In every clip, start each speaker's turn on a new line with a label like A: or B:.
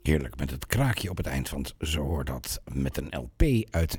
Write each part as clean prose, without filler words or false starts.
A: Heerlijk, met het kraakje op het eind, want zo hoort dat met een LP uit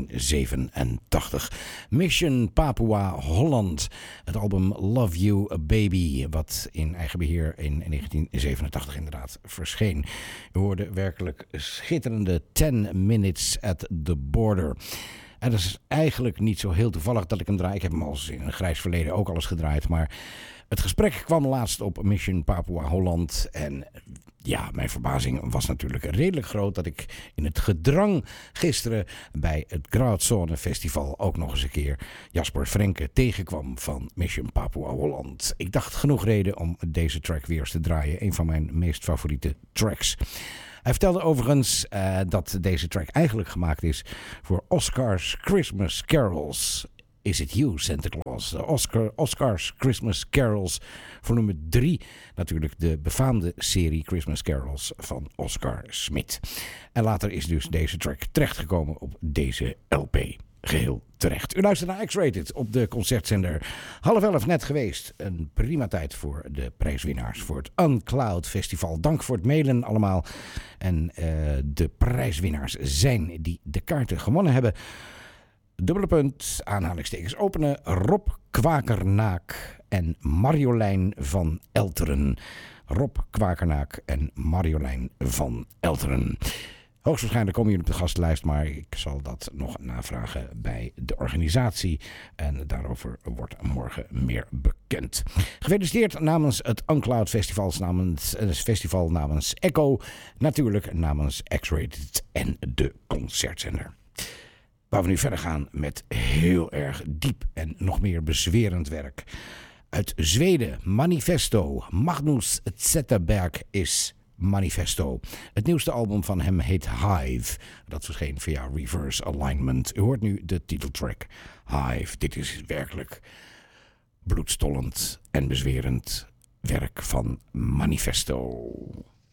A: 1987. Mission Papua Holland, het album Love You Baby, wat in eigen beheer in 1987 inderdaad verscheen. We hoorden werkelijk schitterende 10 Minutes at the Border. En dat is eigenlijk niet zo heel toevallig dat ik hem draai. Ik heb hem al in een grijs verleden ook al eens gedraaid, maar het gesprek kwam laatst op Mission Papua Holland en ja, mijn verbazing was natuurlijk redelijk groot dat ik in het gedrang gisteren bij het Graudzone Festival ook nog eens een keer Jasper Frenke tegenkwam van Mission Papua Holland. Ik dacht genoeg reden om deze track weer eens te draaien. Een van mijn meest favoriete tracks. Hij vertelde overigens dat deze track eigenlijk gemaakt is voor Oscar's Christmas Carols. Is It You, Santa Claus? De Oscar's Christmas Carols, volume 3. Natuurlijk de befaamde serie Christmas Carols van Oscar Smith. En later is dus deze track terechtgekomen op deze LP. Geheel terecht. U luistert naar X-Rated op de concertzender. 10:30 net geweest. Een prima tijd voor de prijswinnaars voor het Uncloud Festival. Dank voor het mailen allemaal. En de prijswinnaars zijn die de kaarten gewonnen hebben. Dubbele punt, aanhalingstekens openen, Rob Kwakernaak en Marjolein van Elteren. Rob Kwakernaak en Marjolein van Elteren. Hoogstwaarschijnlijk komen jullie op de gastenlijst, maar ik zal dat nog navragen bij de organisatie. En daarover wordt morgen meer bekend. Gefeliciteerd namens het Uncloud Festival, namens Echo, natuurlijk namens X-Rated en de concertzender. Waar we nu verder gaan met heel erg diep en nog meer bezwerend werk. Uit Zweden, Manifesto. Magnus Zetterberg is Manifesto. Het nieuwste album van hem heet Hive. Dat verscheen via Reverse Alignment. U hoort nu de titeltrack Hive. Dit is werkelijk bloedstollend en bezwerend werk van Manifesto.